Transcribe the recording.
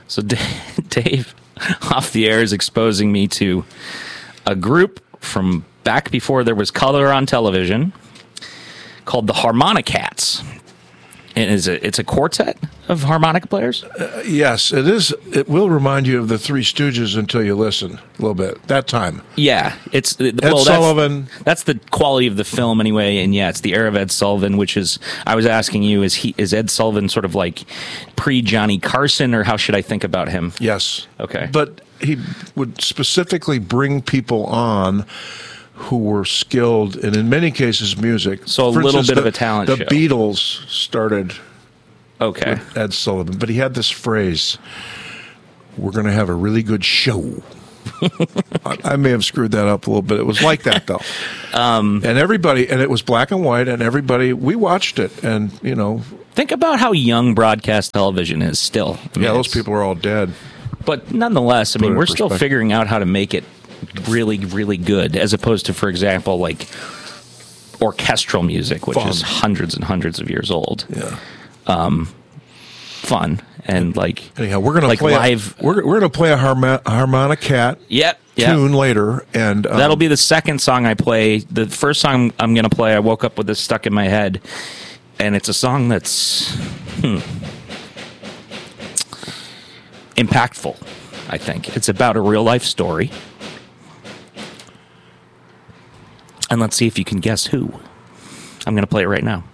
So Dave, off the air, is exposing me to a group from back before there was color on television called the Harmonicats. And it's a quartet of harmonica players? Yes, it is. It will remind you of the Three Stooges until you listen a little bit. That time. Yeah. Ed Sullivan. That's the quality of the film anyway. And yeah, it's the era of Ed Sullivan, which is, I was asking you, is Ed Sullivan sort of like pre-Johnny Carson, or how should I think about him? Yes. Okay. But he would specifically bring people on who were skilled, and in many cases, music. So a little bit of a talent show. The Beatles started Okay. with Ed Sullivan, but he had this phrase, "We're going to have a really good show." I may have screwed that up a little bit. It was like that, though. And everybody, and it was black and white, and everybody, we watched it, and, you know. Think about how young broadcast television is still. I mean, Yeah, those people are all dead. But nonetheless, I mean, in we're still perspective. figuring out how to make it really, really good, as opposed to, for example, like orchestral music, which is hundreds and hundreds of years old. Yeah. Fun and like Anyhow, we're going to like play live. we're going to play a Harmonicat Yep. tune later, and That'll be the second song I play. The first song I'm going to play, I woke up with this stuck in my head, and it's a song that's impactful, I think. It's about a real life story. And let's see if you can guess who. I'm going to play it right now.